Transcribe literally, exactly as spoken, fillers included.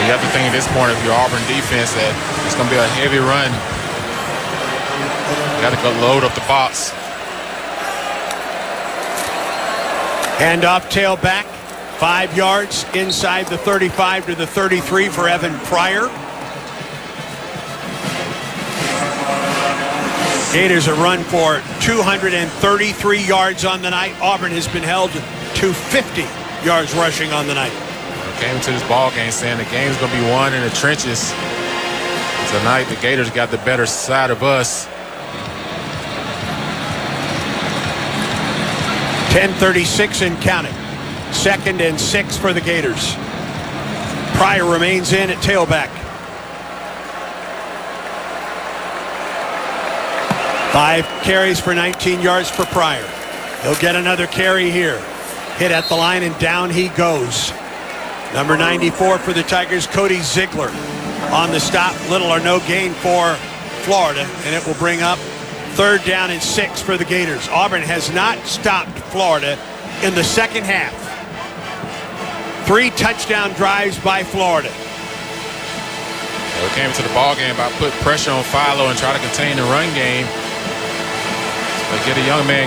You have to think at this point of your Auburn defense that it's going to be a heavy run. You got to go load up the box. Hand off tailback, five yards inside the thirty-five to the thirty-three for Evan Pryor. Gators a run for two hundred thirty-three yards on the night. Auburn has been held to fifty yards rushing on the night. Came into this ball game saying the game's going to be won in the trenches. Tonight, the Gators got the better side of us. ten thirty-six and counting. Second and six for the Gators. Pryor remains in at tailback. Five carries for nineteen yards for Pryor. He'll get another carry here. Hit at the line and down he goes. Number ninety-four for the Tigers, Cody Ziegler. On the stop, little or no gain for Florida, and it will bring up third down and six for the Gators. Auburn has not stopped Florida in the second half. Three touchdown drives by Florida. We came into the ball game by putting pressure on Philo and try to contain the run game. But get a young man